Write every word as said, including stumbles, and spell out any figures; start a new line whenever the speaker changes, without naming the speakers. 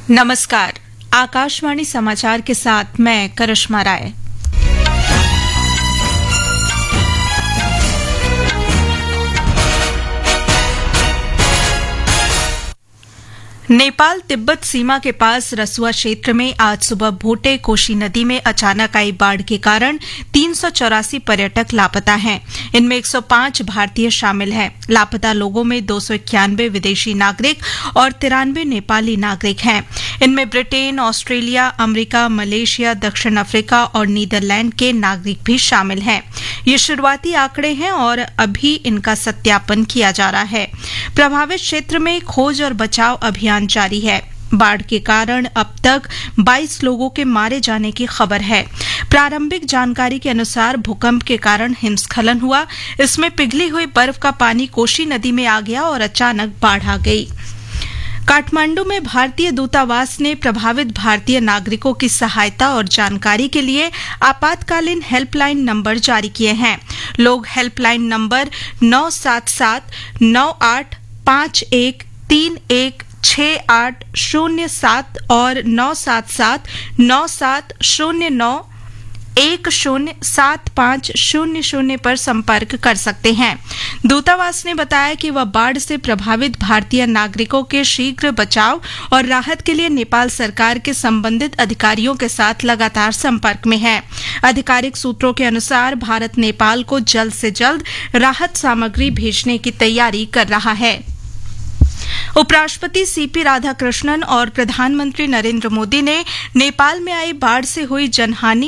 नमस्कार। आकाशवाणी समाचार के साथ मैं करिश्मा राय। नेपाल तिब्बत सीमा के पास रसुआ क्षेत्र में आज सुबह भोटे कोशी नदी में अचानक आई बाढ़ के कारण तीन सौ चौरासी पर्यटक लापता हैं। इनमें एक सौ पांच भारतीय शामिल हैं। लापता लोगों में दो सौ इक्यानवे विदेशी नागरिक और तिरानवे नेपाली नागरिक हैं। इनमें ब्रिटेन, ऑस्ट्रेलिया, अमेरिका, मलेशिया, दक्षिण अफ्रीका और नीदरलैंड के नागरिक भी शामिल हैं। ये शुरुआती आंकड़े हैं और अभी इनका सत्यापन किया जा रहा है। प्रभावित क्षेत्र में खोज और बचाव अभियान जारी है। बाढ़ के कारण अब तक बाईस लोगों के मारे जाने की खबर है। प्रारंभिक जानकारी के अनुसार भूकंप के कारण हिमस्खलन हुआ। इसमें पिघली हुई बर्फ का पानी कोशी नदी में आ गया और अचानक बाढ़ आ गई। काठमांडू में भारतीय दूतावास ने प्रभावित भारतीय नागरिकों की सहायता और जानकारी के लिए आपातकालीन हेल्पलाइन नंबर जारी किए हैं। लोग हेल्पलाइन नंबर नौ सात सात नौ आठ पाँच एक तीन एक छह आठ शून्य सात और नौ सात सात नौ सात शून्य नौ एक शून्य सात पाँच शून्य शून्य पर संपर्क कर सकते हैं। दूतावास ने बताया कि वह बाढ़ से प्रभावित भारतीय नागरिकों के शीघ्र बचाव और राहत के लिए नेपाल सरकार के संबंधित अधिकारियों के साथ लगातार संपर्क में है। आधिकारिक सूत्रों के अनुसार भारत नेपाल को जल्द से जल्द राहत सामग्री भेजने की तैयारी कर रहा है। उपराष्ट्रपति सीपी राधाकृष्णन और प्रधानमंत्री नरेंद्र मोदी ने नेपाल में आई बाढ़ से हुई जनहानि